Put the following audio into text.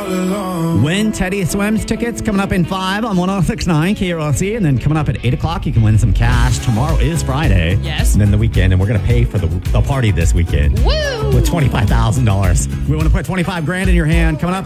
Win Teddy Swims tickets coming up in 5 on 106.9 KRLC. And then coming up at 8 o'clock, you can win some cash. Tomorrow is Friday. Yes. And then the weekend. And we're going to pay for the party this weekend. Woo! With $25,000. We want to put 25 grand in your hand. Coming up